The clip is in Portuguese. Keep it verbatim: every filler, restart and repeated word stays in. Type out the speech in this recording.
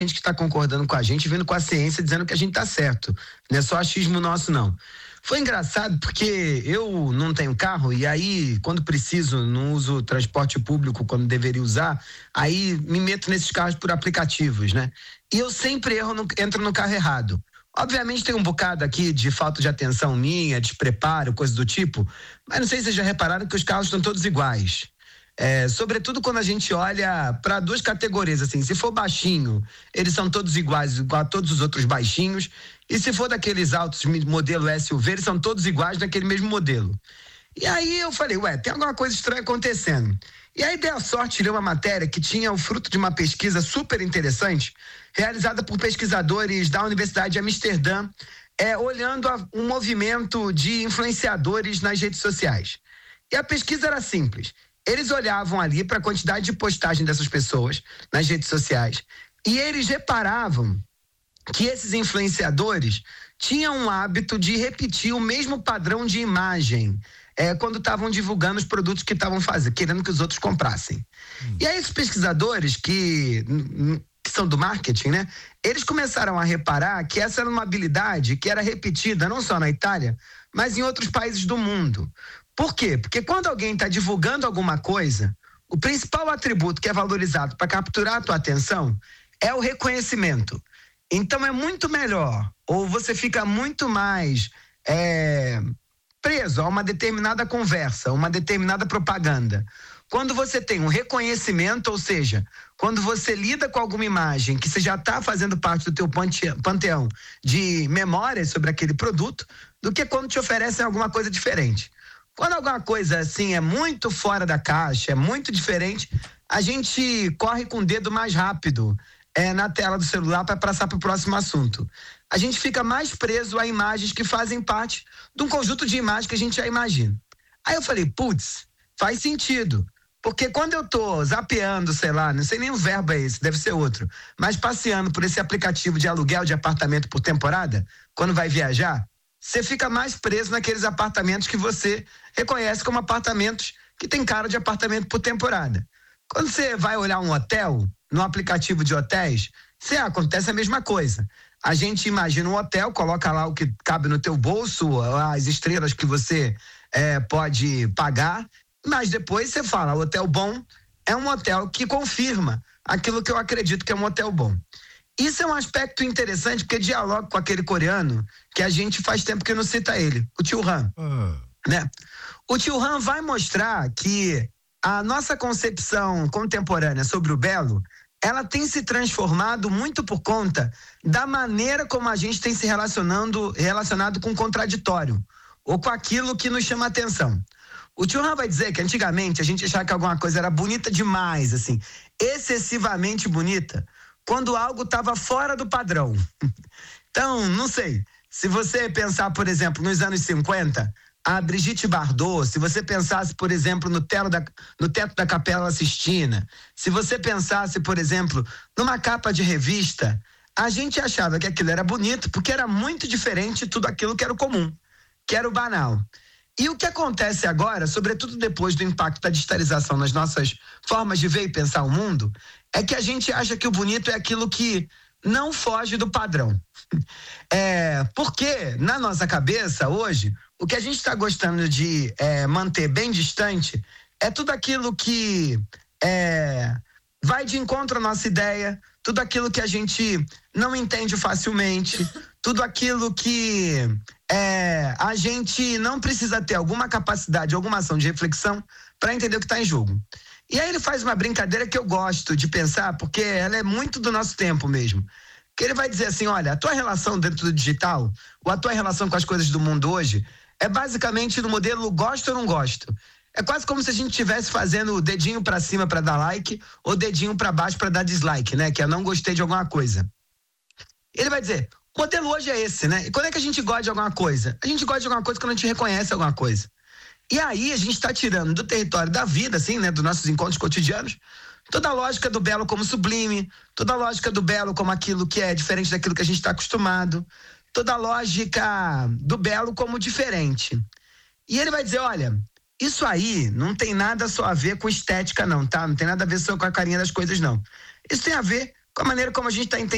gente que está concordando com a gente, vindo com a ciência, dizendo que a gente tá certo. Não é só achismo nosso, não. Foi engraçado porque eu não tenho carro e aí, quando preciso, não uso transporte público quando deveria usar, aí me meto nesses carros por aplicativos, né? E eu sempre erro no, entro no carro errado. Obviamente tem um bocado aqui de falta de atenção minha, despreparo, coisa do tipo, mas não sei se vocês já repararam que os carros estão todos iguais. É, sobretudo quando a gente olha para duas categorias, assim, se for baixinho, eles são todos iguais, igual a todos os outros baixinhos, e se for daqueles altos modelo S U V, eles são todos iguais naquele mesmo modelo. E aí eu falei, ué, tem alguma coisa estranha acontecendo. E aí dei a sorte de ler uma matéria que tinha o fruto de uma pesquisa super interessante, realizada por pesquisadores da Universidade de Amsterdã, é, olhando a, um movimento de influenciadores nas redes sociais. E a pesquisa era simples. Eles olhavam ali para a quantidade de postagem dessas pessoas nas redes sociais e eles reparavam que esses influenciadores tinham um hábito de repetir o mesmo padrão de imagem é, quando estavam divulgando os produtos que estavam fazendo, querendo que os outros comprassem. Hum. E aí esses pesquisadores que, que são do marketing, né? Eles começaram a reparar que essa era uma habilidade que era repetida não só na Itália, mas em outros países do mundo. Por quê? Porque quando alguém está divulgando alguma coisa, o principal atributo que é valorizado para capturar a tua atenção é o reconhecimento. Então é muito melhor, ou você fica muito mais é, preso a uma determinada conversa, uma determinada propaganda. Quando você tem um reconhecimento, ou seja, quando você lida com alguma imagem que você já está fazendo parte do teu panteão de memórias sobre aquele produto, do que quando te oferecem alguma coisa diferente. Quando alguma coisa assim é muito fora da caixa, é muito diferente, a gente corre com o dedo mais rápido é, na tela do celular para passar para o próximo assunto. A gente fica mais preso a imagens que fazem parte de um conjunto de imagens que a gente já imagina. Aí eu falei, putz, faz sentido. Porque quando eu tô zapeando, sei lá, não sei nem o verbo é esse, deve ser outro, mas passeando por esse aplicativo de aluguel de apartamento por temporada, quando vai viajar, você fica mais preso naqueles apartamentos que você reconhece como apartamentos que tem cara de apartamento por temporada. Quando você vai olhar um hotel, no aplicativo de hotéis, você, acontece a mesma coisa. A gente imagina um hotel, coloca lá o que cabe no teu bolso, as estrelas que você é, pode pagar, mas depois você fala, o hotel bom é um hotel que confirma aquilo que eu acredito que é um hotel bom. Isso é um aspecto interessante porque dialoga com aquele coreano que a gente faz tempo que não cita ele, o Tio Han. Uhum. Né? O Tio Han vai mostrar que a nossa concepção contemporânea sobre o belo, ela tem se transformado muito por conta da maneira como a gente tem se relacionando, relacionado com o contraditório ou com aquilo que nos chama a atenção. O Tio Han vai dizer que antigamente a gente achava que alguma coisa era bonita demais, assim, excessivamente bonita, quando algo estava fora do padrão. Então, não sei, se você pensar, por exemplo, nos anos cinquenta, a Brigitte Bardot, se você pensasse, por exemplo, no, telo da, no teto da Capela Sistina, se você pensasse, por exemplo, numa capa de revista, a gente achava que aquilo era bonito porque era muito diferente de tudo aquilo que era o comum, que era o banal. E o que acontece agora, sobretudo depois do impacto da digitalização nas nossas formas de ver e pensar o mundo, é que a gente acha que o bonito é aquilo que não foge do padrão. É, porque na nossa cabeça hoje, o que a gente está gostando de é, manter bem distante é tudo aquilo que é, vai de encontro à nossa ideia, tudo aquilo que a gente não entende facilmente, tudo aquilo que é, a gente não precisa ter alguma capacidade, alguma ação de reflexão para entender o que está em jogo. E aí ele faz uma brincadeira que eu gosto de pensar, porque ela é muito do nosso tempo mesmo. Que ele vai dizer assim, olha, a tua relação dentro do digital, ou a tua relação com as coisas do mundo hoje, é basicamente no modelo gosto ou não gosto. É quase como se a gente estivesse fazendo o dedinho para cima para dar like, ou dedinho para baixo para dar dislike, né? Que é não gostei de alguma coisa. Ele vai dizer, o modelo hoje é esse, né? E quando é que a gente gosta de alguma coisa? A gente gosta de alguma coisa quando a gente reconhece alguma coisa. E aí a gente está tirando do território da vida, assim, né, dos nossos encontros cotidianos, toda a lógica do belo como sublime, toda a lógica do belo como aquilo que é diferente daquilo que a gente está acostumado, toda a lógica do belo como diferente. E ele vai dizer, olha, isso aí não tem nada só a ver com estética não, tá? Não tem nada a ver só com a carinha das coisas não. Isso tem a ver com a maneira como a gente está entendendo